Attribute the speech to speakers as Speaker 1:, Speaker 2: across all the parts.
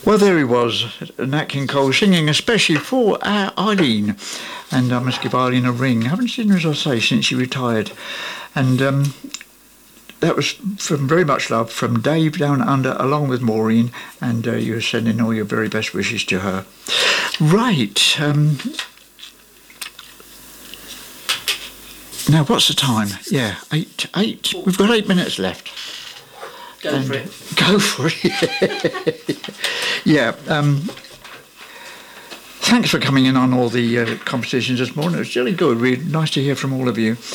Speaker 1: Well, there he was, Nat King Cole, singing especially for our Eileen. And I must give Eileen a ring. I haven't seen her, as I say, since she retired. And that was from Very Much Love from Dave Down Under, along with Maureen. And you're sending all your very best wishes to her. Right. Now, what's the time? Yeah, 8. We've got 8 minutes left.
Speaker 2: Go for it.
Speaker 1: Go for it. Yeah. Thanks for coming in on all the competitions this morning. It was really good. Really nice to hear from all of you.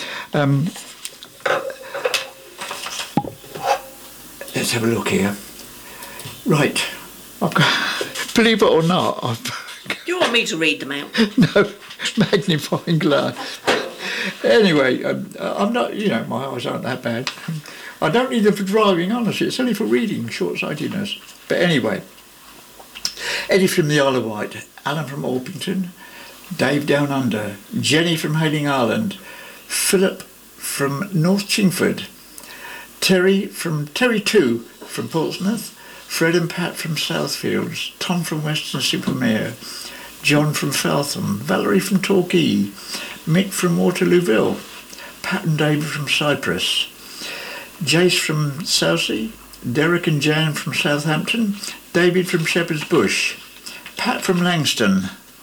Speaker 1: Let's have a look here. Right. Believe it or not,
Speaker 2: Do you want me to read them out?
Speaker 1: No, magnifying glass. Anyway, I'm not, my eyes aren't that bad. I don't need them for driving, honestly. It's only for reading, short-sightedness. But anyway, Eddie from the Isle of Wight, Alan from Orpington, Dave Down Under, Jenny from Hayling Island, Philip from North Chingford, Terry 2 from Portsmouth, Fred and Pat from Southfields, Tom from Weston-super-Mare, John from Feltham, Valerie from Torquay, Mick from Waterlooville, Pat and David from Cyprus, Jace from Southsea, Derek and Jan from Southampton, David from Shepherd's Bush, Pat from Langston,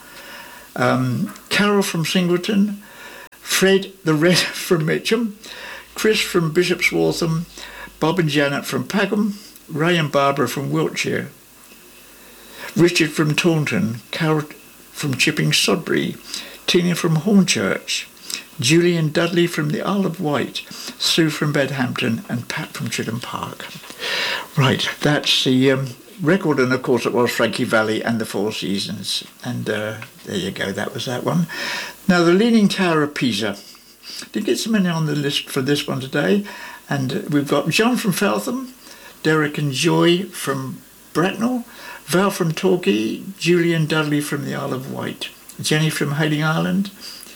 Speaker 1: Carol from Singleton, Fred the Red from Mitcham, Chris from Bishop's Waltham, Bob and Janet from Pagham, Ray and Barbara from Wiltshire, Richard from Taunton, Carol from Chipping Sodbury, Tina from Hornchurch, Julie and Dudley from the Isle of Wight, Sue from Bedhampton, and Pat from Chidham Park. Right, that's the record, and of course it was Frankie Valli and the Four Seasons. And there you go, that was that one. Now, the Leaning Tower of Pisa. Did get some in on the list for this one today. And we've got John from Feltham, Derek and Joy from Bracknell, Val from Torquay, Julie and Dudley from the Isle of Wight, Jenny from Hayling Island,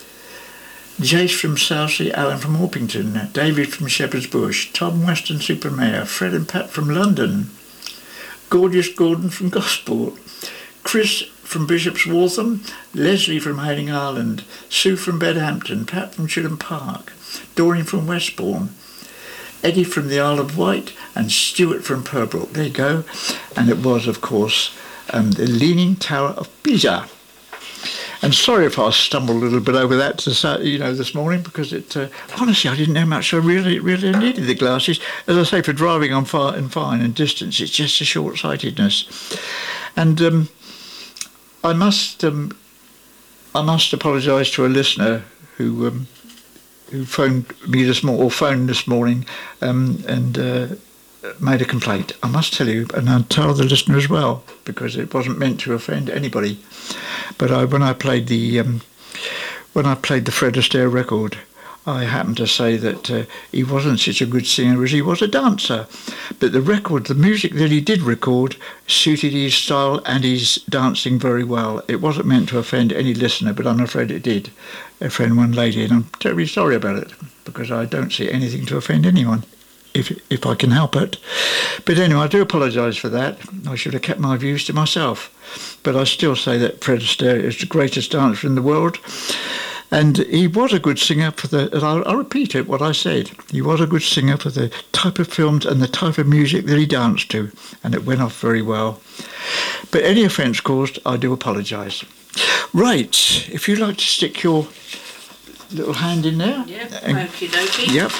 Speaker 1: Jace from Southsea, Alan from Orpington, David from Shepherd's Bush, Tom Weston-super-Mare, Fred and Pat from London, Gorgeous Gordon from Gosport, Chris from Bishop's Waltham, Leslie from Hayling Island, Sue from Bedhampton, Pat from Chidham Park, Doreen from Westbourne, Eddie from the Isle of Wight, and Stuart from Purbrook. There you go. And it was, of course, the Leaning Tower of Pisa. And sorry if I stumbled a little bit over that this morning, because honestly I didn't know much. I really needed the glasses. As I say, for driving on fine and distance, it's just a short-sightedness. And I must apologise to a listener who phoned me this morning and made a complaint. I must tell you, and I'll tell the listener as well, because it wasn't meant to offend anybody. But when I played the Fred Astaire record, I happened to say that he wasn't such a good singer as he was a dancer. But the music that he did record suited his style and his dancing very well. It wasn't meant to offend any listener, but I'm afraid it did offend one lady, and I'm terribly sorry about it, because I don't see anything to offend anyone, if I can help it. But anyway, I do apologise for that. I should have kept my views to myself. But I still say that Fred Astaire is the greatest dancer in the world. And he was a good singer I'll repeat it, what I said. He was a good singer for the type of films and the type of music that he danced to. And it went off very well. But any offence caused, I do apologise. Right, if you'd like to stick your little hand in there.
Speaker 2: Yeah, okie dokie.
Speaker 1: Yep.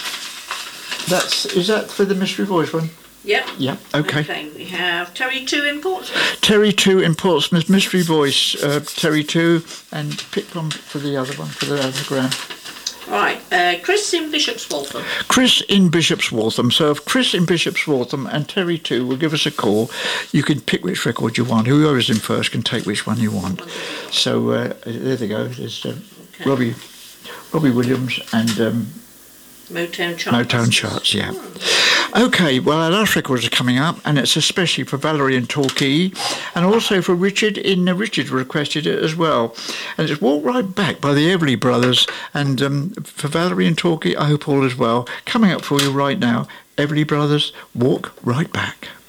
Speaker 1: Is that for the Mystery Voice one?
Speaker 2: Yep.
Speaker 1: Yep, okay.
Speaker 2: Okay, we have Terry 2 in Portsmouth.
Speaker 1: Terry 2 in Portsmouth, Mystery Voice, Terry 2, and pick one for the other one, for the anagram.
Speaker 2: Right, Chris in Bishop's Waltham.
Speaker 1: Chris in Bishop's Waltham. So if Chris in Bishop's Waltham and Terry 2 will give us a call, you can pick which record you want. Whoever's in first can take which one you want. So there they go. There's Robbie Williams and
Speaker 2: Motown Charts.
Speaker 1: Motown Charts, yeah. Okay, well, our last records are coming up, and it's especially for Valerie in Torquay, and also for Richard Richard requested it as well. And it's Walk Right Back by the Everly Brothers, and for Valerie in Torquay, I hope all is well. Coming up for you right now, Everly Brothers, Walk Right Back.